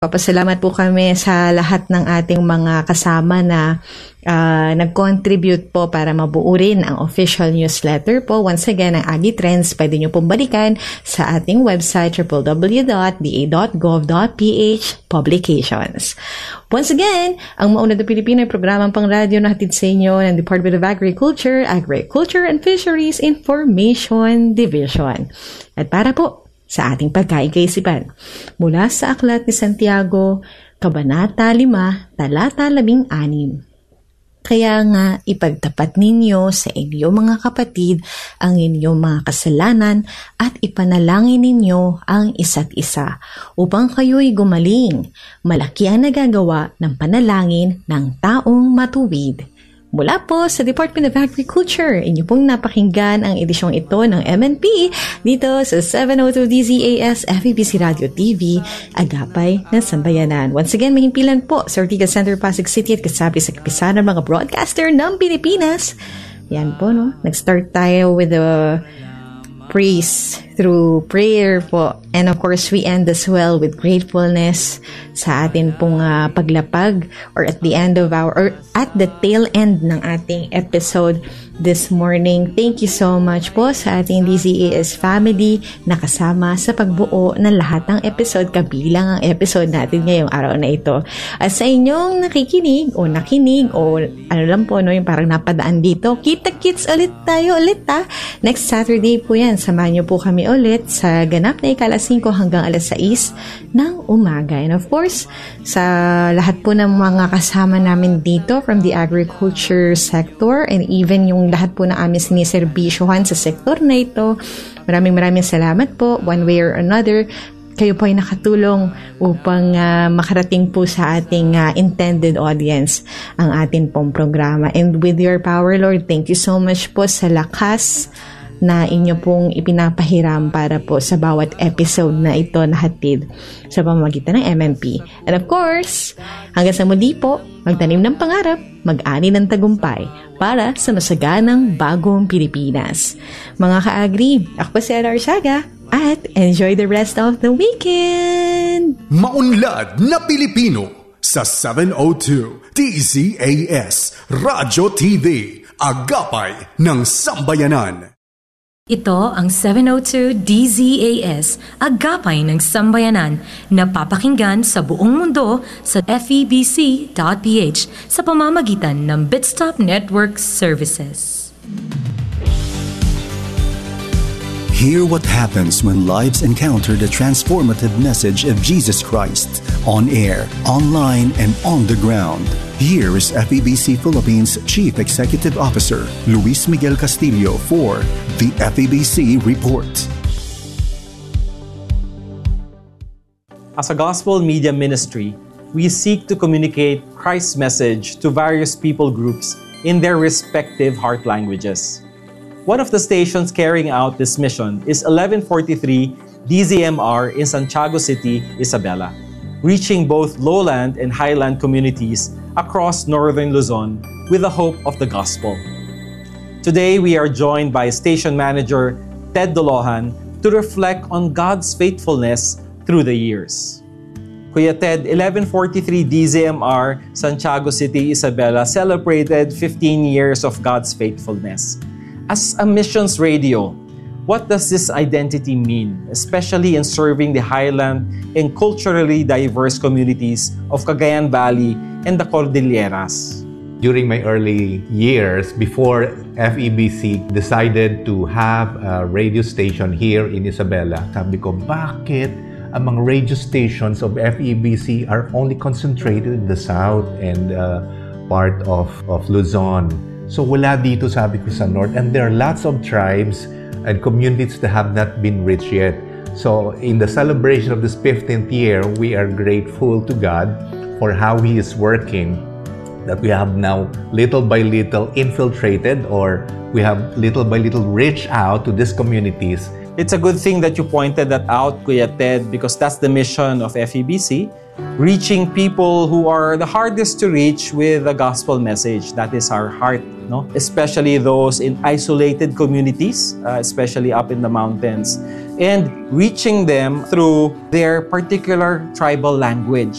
Papasalamat po kami sa lahat ng ating mga kasama na nag-contribute po para mabuo rin ang official newsletter po. Once again, ang Agi Trends, pwede nyo pong balikan sa ating website www.da.gov.ph publications. Once again, ang Maunlad na Pilipino ay programang pang-radyo na hatid sa inyo ng Department of Agriculture, Agriculture and Fisheries Information Division. At para po sa ating pagkain-kaisipan, mula sa Aklat ni Santiago, Kabanata 5, Talata 16. Kaya nga ipagtapat ninyo sa inyong mga kapatid ang inyong mga kasalanan at ipanalangin ninyo ang isa't isa upang kayo'y gumaling. Malaki ang nagagawa ng panalangin ng taong matuwid. Mula po sa Department of Agriculture, inyo pong napakinggan ang edisyong ito ng MNP dito sa 702 DZAS FEBC Radio TV, Agapay ng Sambayanan. Once again, mahimpilan po sa Ortigas Center, Pasig City at kasabi sa kapisanan ng mga broadcaster ng Pilipinas. Yan po, no? Nag-start tayo with the praise through prayer po. And of course, we end as well with gratefulness sa atin pong paglapag or at the end of or at the tail end ng ating episode this morning. Thank you so much po sa ating DZAS family na kasama sa pagbuo ng lahat ng episode, kabilang ang episode natin ngayong araw na ito. At sa inyong nakikinig o nakinig o ano lang po, no, yung parang napadaan dito, kita-kits ulit tayo ulit Next Saturday po yan. Samahan niyo po kami ulit sa ganap na ika-5 hanggang 6 ng umaga. And of course, sa lahat po ng mga kasama namin dito from the agriculture sector and even yung lahat po na aming siniservisyohan sa sektor na ito, maraming salamat po. One way or another, kayo po ay nakatulong upang makarating po sa ating intended audience ang atin pong programa. And with your power, Lord, thank you so much po sa lakas na inyo pong ipinapahiram para po sa bawat episode na ito na hatid sa pamamagitan ng MMP. And of course, hanggang sa muli po, magtanim ng pangarap, mag-ani ng tagumpay para sa masaganang bagong Pilipinas. Mga ka-agri, ako po si Ella Arsaga at enjoy the rest of the weekend! Maunlad na Pilipino sa 702 DZAS Radyo TV, Agapay ng Sambayanan. Ito ang 702 DZAS, Agapay ng Sambayanan, na papakinggan sa buong mundo sa FEBC.ph sa pamamagitan ng Bitstop Network Services. Hear what happens when lives encounter the transformative message of Jesus Christ on air, online, and on the ground. Here is FEBC Philippines Chief Executive Officer Luis Miguel Castillo for the FEBC Report. As a gospel media ministry, we seek to communicate Christ's message to various people groups in their respective heart languages. One of the stations carrying out this mission is 1143 DZMR in Santiago City, Isabela, reaching both lowland and highland communities across northern Luzon with the hope of the gospel. Today, we are joined by Station Manager Ted Dolohan to reflect on God's faithfulness through the years. Kuya Ted, 1143 DZMR, Santiago City, Isabela celebrated 15 years of God's faithfulness. As a missions radio, what does this identity mean, especially in serving the highland and culturally diverse communities of Cagayan Valley and the Cordilleras? During my early years, before FEBC decided to have a radio station here in Isabela, sabi ko, bakit ang mga radio stations of FEBC are only concentrated in the south and part of Luzon? So wala dito, sabi ko, sa north. And there are lots of tribes and communities that have not been reached yet. So in the celebration of this 15th year, we are grateful to God for how He is working, that we have now little by little infiltrated, or we have little by little reached out to these communities. It's a good thing that you pointed that out, Kuya Ted, because that's the mission of FEBC, reaching people who are the hardest to reach with the gospel message. That is our heart, no? Especially those in isolated communities, especially up in the mountains, and reaching them through their particular tribal language.